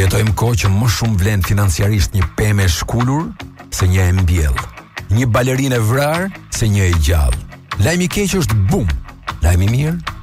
Jetojmë kohë që më shumë vlen financiarisht një pemë e shkullur se një e mbjell. Një balerinë e vrarë se një e gjallë. Lajmi i keq është bum. Lajmi i mirë